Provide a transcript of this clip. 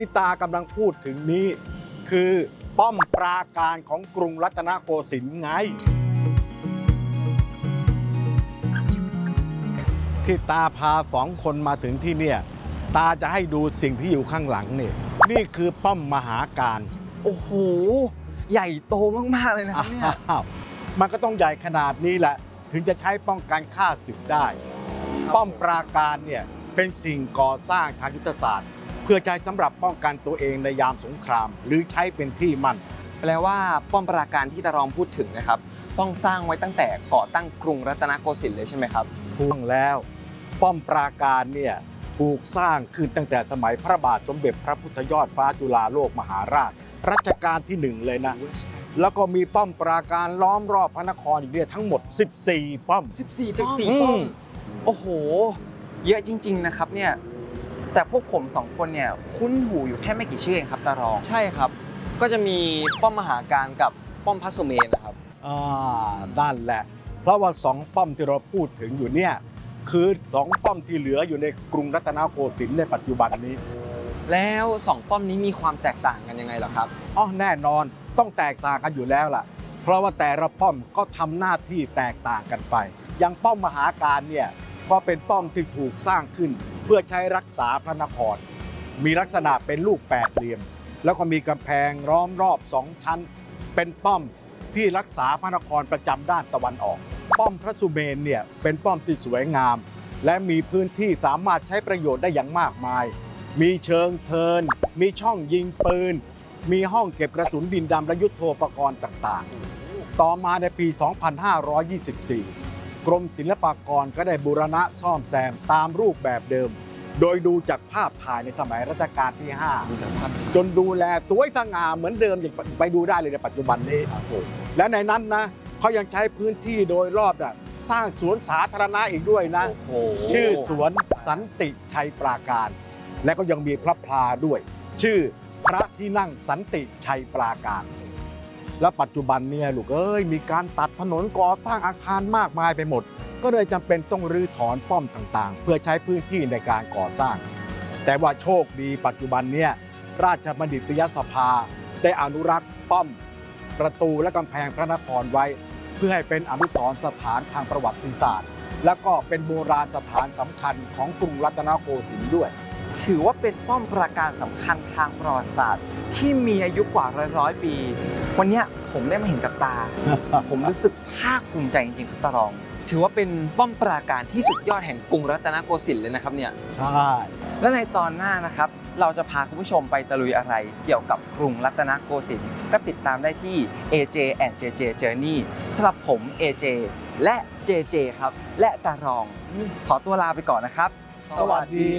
ที่ตากำลังพูดถึงนี้คือป้อมปราการของกรุงรัตนโกสินทร์ไงที่ตาพา2 คนมาถึงที่เนี่ยตาจะให้ดูสิ่งที่อยู่ข้างหลังนี่คือป้อมมหาการโอ้โหใหญ่โตมากๆเลยนะครับเนี่ยมันก็ต้องใหญ่ขนาดนี้แหละถึงจะใช้ป้องกันข้าศึกได้ป้อมปราการเนี่ยเป็นสิ่งก่อสร้างทางยุทธศาสตร์เพื่อใช้สำหรับป้องกันตัวเองในยามสงครามหรือใช้เป็นที่มั่นแปลว่าป้อมปราการที่ตารองพูดถึงนะครับต้องสร้างไว้ตั้งแต่ก่อตั้งกรุงรัตนโกสินทร์เลยใช่ไหมครับถูกแล้วป้อมปราการเนี่ยถูกสร้างขึ้นตั้งแต่สมัยพระบาทสมเด็จพระพุทธยอดฟ้าจุฬาโลกมหาราชรัชกาลที่1เลยนะแล้วก็มีป้อมปราการล้อมรอบพระนครอีกเนี่ยทั้งหมด14ป้อม 14 ป้อมโอ้โหเยอะจริงๆนะครับเนี่ยแต่พวกผม2 คนเนี่ยคุ้นหูอยู่แค่ไม่กี่ชื่อเองครับตารองใช่ครับก็จะมีป้อมมหาการกับป้อมพระสุเมนนะครับนั่นแหละเพราะว่า2 ป้อมที่เราพูดถึงอยู่เนี่ยคือ2 ป้อมที่เหลืออยู่ในกรุงรัตนโกสินทร์ในปัจจุบันนี้แล้ว2 ป้อมนี้มีความแตกต่างกันยังไงเหรอครับแน่นอนต้องแตกต่างกันอยู่แล้วล่ะเพราะว่าแต่ละป้อมก็ทำหน้าที่แตกต่างกันไปอย่างป้อมมหาการเนี่ยก็เป็นป้อมที่ถูกสร้างขึ้นเพื่อใช้รักษาพระนครมีลักษณะเป็นรูป8 เหลี่ยมแล้วก็มีกำแพงล้อมรอบ2 ชั้นเป็นป้อมที่รักษาพระนครประจำด้านตะวันออกป้อมพระสุเมนเนี่ยเป็นป้อมที่สวยงามและมีพื้นที่สามารถใช้ประโยชน์ได้อย่างมากมายมีเชิงเทินมีช่องยิงปืนมีห้องเก็บกระสุนดินดำและยุทโธปกรณ์ต่างๆต่อมาในปี 2524 กรมศิลปากรก็ได้บูรณะซ่อมแซมตามรูปแบบเดิมโดยดูจากภาพถ่ายในสมัยรัชกาลที่ 5 จนดูแลสวยสง่าเหมือนเดิมอย่างไปดูได้เลยในปัจจุบันนี้และในนั้นนะเขายังใช้พื้นที่โดยรอบสร้างสวนสาธารณะอีกด้วยนะชื่อสวนสันติชัยปราการและก็ยังมีพระพลาด้วยชื่อพระที่นั่งสันติชัยปราการและปัจจุบันเนี่ยลูกมีการตัดถนนก่อสร้างอาคารมากมายไปหมดก็เลยจำเป็นต้องรื้อถอนป้อมต่างๆเพื่อใช้พื้นที่ในการก่อสร้างแต่ว่าโชคดีปัจจุบันเนี่ยราชบัณฑิตยสภาได้อนุรักษ์ป้อมประตูและกำแพงพระนครไว้เพื่อให้เป็นอนุสรณ์สถานทางประวัติศาสตร์และก็เป็นโบราณสถานสำคัญของกรุงรัตนโกสินทร์ด้วยถือว่าเป็นป้อมปราการสำคัญทางประวัติศาสตร์ที่มีอายุกว่าร้อยปี วันนี้ผมได้มาเห็นกับตา ผมรู้สึกภาคภูมิใจจริงๆครับตารองถือว่าเป็นป้อมปราการที่สุดยอดแห่งกรุงรัตนโกสินทร์เลยนะครับเนี่ยใช่และในตอนหน้านะครับเราจะพาคุณผู้ชมไปตะลุยอะไรเกี่ยวกับกรุงรัตนโกสินทร์ก็ติดตามได้ที่ AJ and JJ Journey สำหรับผม AJ และ JJ ครับและตารองขอตัวลาไปก่อนนะครับสวัสดี